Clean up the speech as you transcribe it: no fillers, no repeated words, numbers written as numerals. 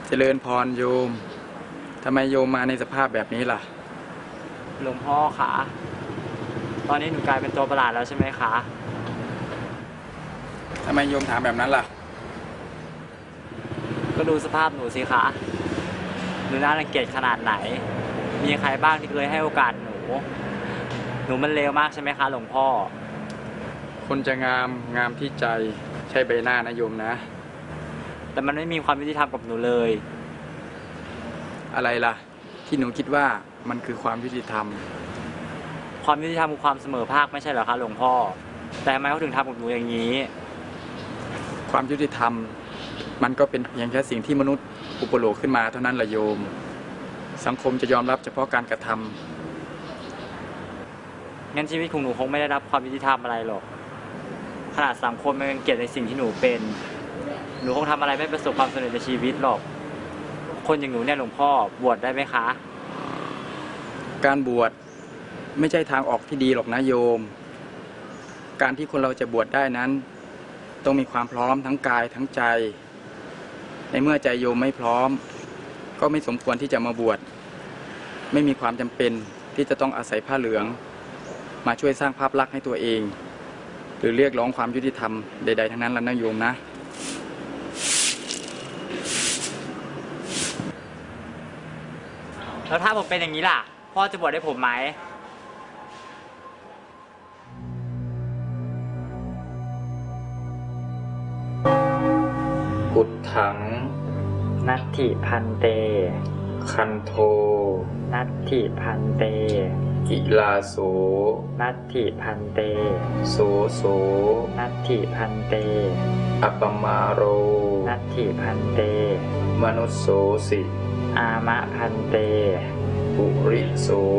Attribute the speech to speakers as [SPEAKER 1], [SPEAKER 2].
[SPEAKER 1] เจริญพรโยมทำไมโยมมาในสภาพแบบนี้ล่ะ
[SPEAKER 2] หลวงพ่อคะตอนนี้หนูกลายเป็นตัวประหลาดแล้วใช่ไหมคะ
[SPEAKER 1] ทำไมโยมถามแบบนั้นล่ะ
[SPEAKER 2] ก็ดูสภาพหนูสิคะหนูน่ารังเกียจขนาดไหนมีใครบ้างที่เคยให้โอกาสหนูมันเลวมากใช่ไหมคะหลวงพ่อ
[SPEAKER 1] คนจะงามที่ใจใช่ใบหน้านะโยมนะ
[SPEAKER 2] แต่มันไม่มีความยุติธรรมกับหนูเลย
[SPEAKER 1] อะไรล่ะที่หนูคิดว่ามันคือความยุติธรรม
[SPEAKER 2] ความยุติธรรมคือความเสมอภาคไม่ใช่เหรอคะหลวงพ่อแต่ทำไมเขาถึงทำกับหนูอย่างนี้
[SPEAKER 1] ความยุติธรรมมันก็เป็นเพียงแค่สิ่งที่มนุษย์อุปโลกขึ้นมาเท่านั้นแหละโยมสังคมจะยอมรับเฉพาะการกระท
[SPEAKER 2] ำงั้นชีวิตของหนูคงไม่ได้รับความยุติธรรมอะไรหรอกขนาดสังคมมันยังเกลียดในสิ่งที่หนูเป็นหนูคงทำอะไรไม่ประสบความสำเร็จในชีวิตหรอกคนอย่างหนูเนี่ยหลวงพ่อบวชได้ไหมคะ
[SPEAKER 1] การบวชไม่ใช่ทางออกที่ดีหรอกนะโยมการที่คนเราจะบวชได้นั้นต้องมีความพร้อมทั้งกายทั้งใจในเมื่อใจโยมไม่พร้อมก็ไม่สมควรที่จะมาบวชไม่มีความจำเป็นที่จะต้องอาศัยผ้าเหลืองมาช่วยสร้างภาพลักษณ์ให้ตัวเองหรือเรียกร้องความยุติธรรมใดๆทั้งนั้นแล้วนะโยมนะ
[SPEAKER 2] แล้วถ้าผมเป็นอย่างนี้ล่ะพ่อจะบวชให้ผมไหม
[SPEAKER 1] กุฏถัง
[SPEAKER 2] นัตถิพันเต
[SPEAKER 1] คันโท
[SPEAKER 2] นัตถิพันเต
[SPEAKER 1] กิลาโส
[SPEAKER 2] นัตถิพันเต
[SPEAKER 1] โสโส
[SPEAKER 2] นัตถิพันเต
[SPEAKER 1] อัปปมาโร
[SPEAKER 2] นัตถิพันเต
[SPEAKER 1] มนุสโสสิ
[SPEAKER 2] อามะพันเต
[SPEAKER 1] ปุริโส